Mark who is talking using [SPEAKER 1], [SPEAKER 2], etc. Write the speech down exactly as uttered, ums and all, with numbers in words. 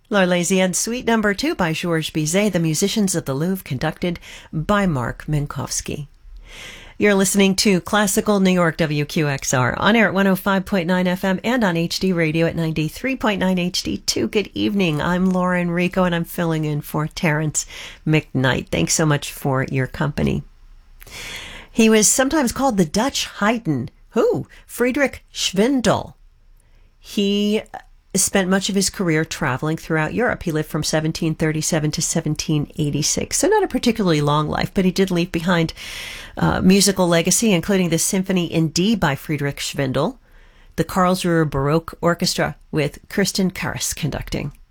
[SPEAKER 1] L'Arlésienne Suite Number Two by Georges Bizet, The Musicians of the Louvre, conducted by Mark Minkowski. You're listening to Classical New York W Q X R, on air at one oh five point nine F M and on H D Radio at ninety-three point nine H D two. Good evening. I'm Laura Enrico, and I'm filling in for Terrence McKnight. Thanks so much for your company. He was sometimes called the Dutch Haydn. Who? Friedrich Schwindel. He spent much of his career traveling throughout Europe. He lived from seventeen thirty-seven to seventeen eighty-six, so not a particularly long life, but he did leave behind uh, musical legacy, including the Symphony in D by Friedrich Schwindel, the Karlsruhe Baroque Orchestra with Kirsten Karas conducting.